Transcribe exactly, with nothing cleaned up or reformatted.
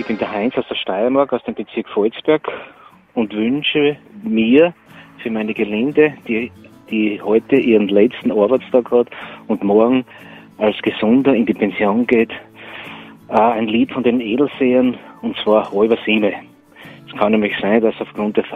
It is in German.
Ich bin der Heinz aus der Steiermark, aus dem Bezirk Volzberg und wünsche mir für meine Gelinde, die, die heute ihren letzten Arbeitstag hat und morgen als Gesunder in die Pension geht, ein Lied von den Edelsehern, und zwar Halber Sieme. Es kann nämlich sein, dass aufgrund der